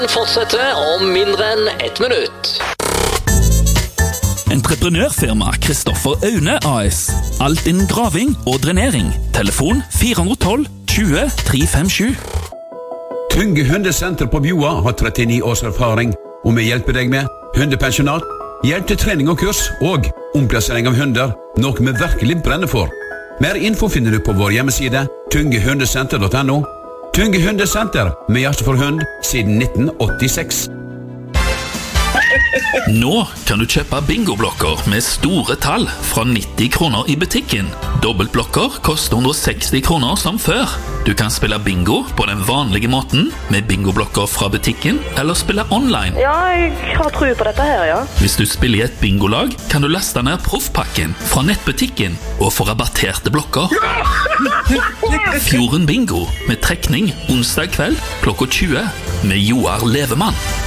Fortsetter om mindre enn 1 minutt. Entreprenørfirma Kristoffer Aune AS. Alt innen graving og drenering. Telefon 412 20 357. Tunge hundesenter på Bjoa har 39 års erfaring, og vi hjelper deg med hundepensjonat, hjelp til trening og kurs, og omplassering av hunder, noe vi virkelig brenner for. Mer info finner du på vår hjemmeside, tungehundesenter.no. Tunge hundesenter, med hjerte for hund, siden 1986. Nå kan du kjøpe bingoblokker med store tall fra 90 kroner i butikken. Dobbeltblokker koster 160 kroner som før. Du kan spille bingo på den vanlige måten med bingoblokker fra butikken, eller spille online. Ja, jeg har tro på dette her, ja. Hvis du spiller i et bingolag, kan du laste ned proffpakken fra nettbutikken og få rabatterte blokker. Fjorden Bingo med trekning onsdag kveld klokka 20 med Joar Levemann.